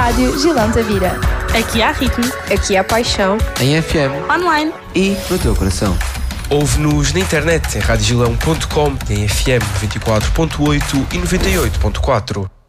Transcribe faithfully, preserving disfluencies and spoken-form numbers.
Rádio Gilão Tavira. Aqui há ritmo. Aqui há paixão. Em F M. Online. E no teu coração. Ouve-nos na internet em radiogilão ponto com, em F M noventa e quatro ponto oito e noventa e oito ponto quatro.